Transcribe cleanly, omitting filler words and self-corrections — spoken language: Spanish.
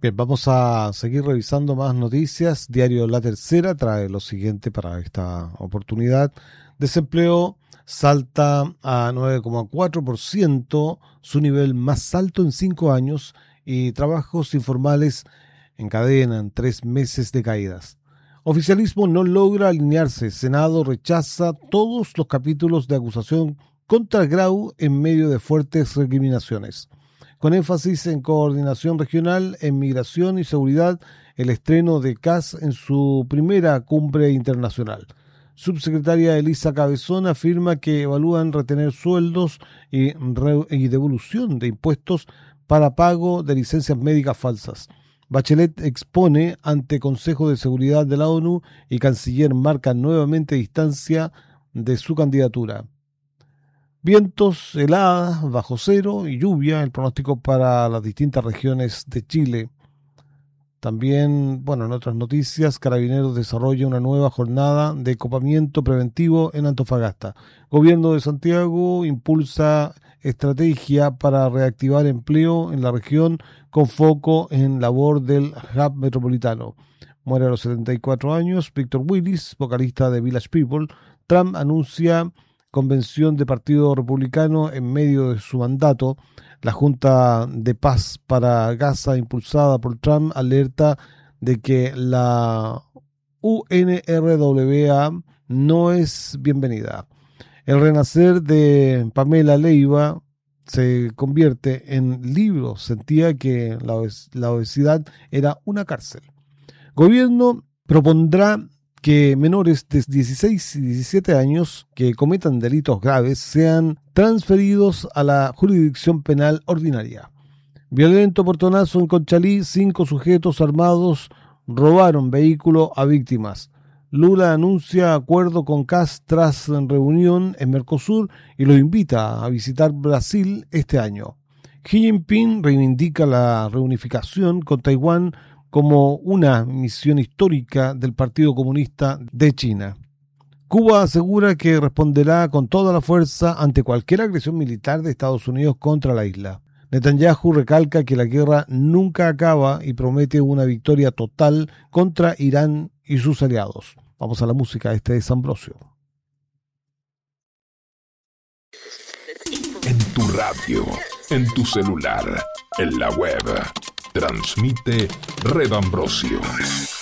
Bien, vamos a seguir revisando más noticias. Diario La Tercera trae lo siguiente para esta oportunidad. Desempleo salta a 9,4%, su nivel más alto en 5 años, y trabajos informales encadenan 3 meses de caídas. Oficialismo no logra alinearse. Senado rechaza todos los capítulos de acusación contra Grau en medio de fuertes recriminaciones. Con énfasis en coordinación regional, en migración y seguridad, el estreno de CAS en su primera cumbre internacional. Subsecretaria Elisa Cabezón afirma que evalúan retener sueldos y devolución de impuestos para pago de licencias médicas falsas. Bachelet expone ante Consejo de Seguridad de la ONU y Canciller marca nuevamente distancia de su candidatura. Vientos, heladas, bajo cero y lluvia, el pronóstico para las distintas regiones de Chile. También, en otras noticias, Carabineros desarrolla una nueva jornada de copamiento preventivo en Antofagasta. Gobierno de Santiago impulsa estrategia para reactivar empleo en la región con foco en labor del hub metropolitano. Muere a los 74 años Víctor Willis, vocalista de Village People. Trump anuncia convención de Partido Republicano en medio de su mandato. La Junta de Paz para Gaza, impulsada por Trump, alerta de que la UNRWA no es bienvenida. El renacer de Pamela Leiva se convierte en libro. Sentía que la obesidad era una cárcel. Gobierno propondrá que menores de 16 y 17 años que cometan delitos graves sean transferidos a la jurisdicción penal ordinaria. Violento portonazo en Conchalí, 5 sujetos armados robaron vehículo a víctimas. Lula anuncia acuerdo con CAS tras reunión en Mercosur y lo invita a visitar Brasil este año. Xi Jinping reivindica la reunificación con Taiwán como una misión histórica del Partido Comunista de China. Cuba asegura que responderá con toda la fuerza ante cualquier agresión militar de Estados Unidos contra la isla. Netanyahu recalca que la guerra nunca acaba y promete una victoria total contra Irán y sus aliados. Vamos a la música, este es Ambrosio. En tu radio, en tu celular, en la web. Transmite Red Ambrosio.